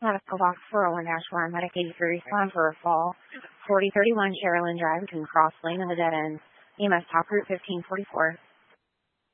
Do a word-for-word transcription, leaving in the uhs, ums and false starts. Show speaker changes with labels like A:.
A: Medical box four oh one dash one, medic eighty-three, respond for a fall. forty thirty-one Sherilyn Drive between Cross Lane and the dead end. E M S top route fifteen forty-four.